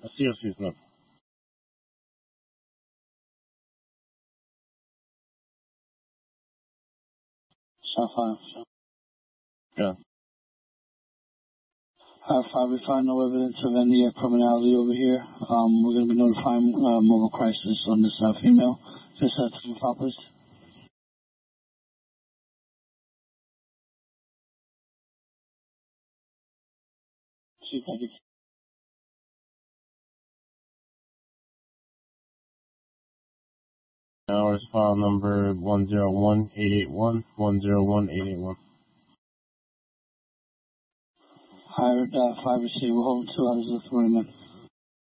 CFC Smith. Shot 5. Yeah. 5, we find no evidence of any criminality over here. We're going to be notifying mobile crisis on this female. Just to the file, please. Thank you. Ours file number 101881, 101881. Hired 5 receiver, holding 2 others with women.